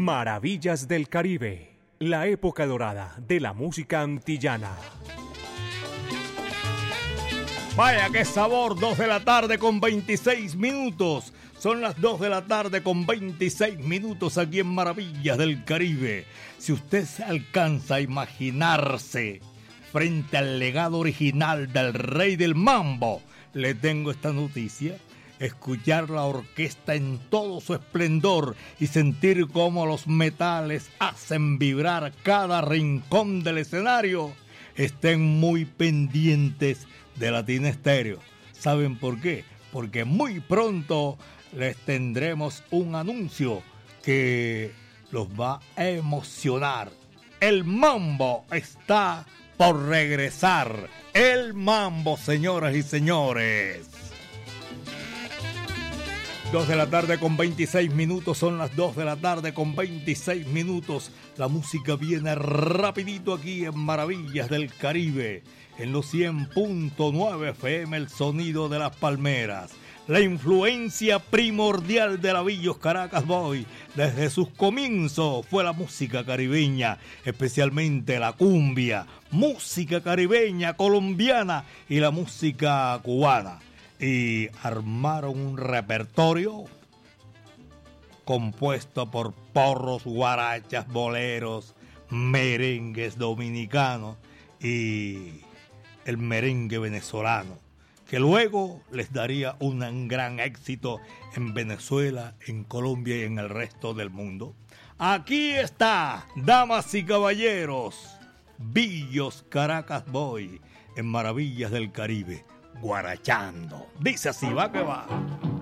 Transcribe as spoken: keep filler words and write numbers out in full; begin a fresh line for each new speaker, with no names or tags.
Maravillas del Caribe, la época dorada de la música antillana.
Vaya, qué sabor, dos de la tarde con veintiséis minutos. Son las dos de la tarde con veintiséis minutos aquí en Maravillas del Caribe. Si usted se alcanza a imaginarse frente al legado original del rey del mambo, le tengo esta noticia. Escuchar la orquesta en todo su esplendor y sentir cómo los metales hacen vibrar cada rincón del escenario. Estén muy pendientes de Latina Estéreo. ¿Saben por qué? Porque muy pronto les tendremos un anuncio que los va a emocionar. El mambo está por regresar. El mambo, señoras y señores. dos de la tarde con veintiséis minutos, son las dos de la tarde con veintiséis minutos. La música viene rapidito aquí en Maravillas del Caribe, en los cien punto nueve F M, el sonido de las palmeras. La influencia primordial de la Villos Caracas Boy desde sus comienzos fue la música caribeña, especialmente la cumbia, música caribeña, colombiana y la música cubana. Y armaron un repertorio compuesto por porros, guarachas, boleros, merengues dominicanos y el merengue venezolano, que luego les daría un gran éxito en Venezuela, en Colombia y en el resto del mundo. Aquí está, damas y caballeros, Villos Caracas Boy en Maravillas del Caribe. Guarachando. Dice así, va que va.